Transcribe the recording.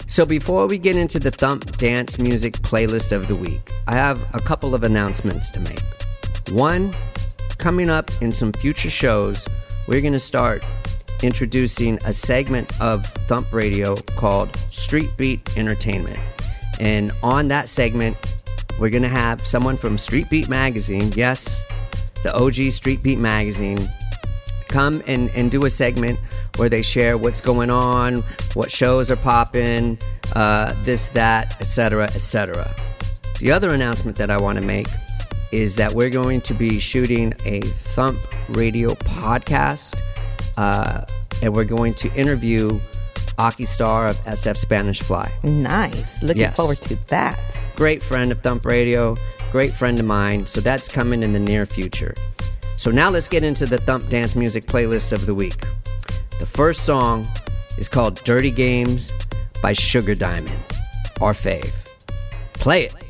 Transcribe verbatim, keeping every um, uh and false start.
So before we get into the Thump Dance Music Playlist of the Week, I have a couple of announcements to make. One, coming up in some future shows, we're going to start introducing a segment of Thump Radio called Street Beat Entertainment. And on that segment, we're going to have someone from Street Beat Magazine, yes, the O G Street Beat Magazine, come and, and do a segment where they share what's going on, what shows are popping, uh, this, that, et cetera, et cetera. The other announcement that I want to make is that we're going to be shooting a Thump Radio podcast, uh, and we're going to interview Aki Star of S F Spanish Fly. Nice. Looking yes. forward to that. Great friend of Thump Radio, great friend of mine, so that's coming in the near future. So now let's get into the Thump Dance Music Playlist of the Week. The first song is called Dirty Games by Sugar Diamond, our fave. Play it.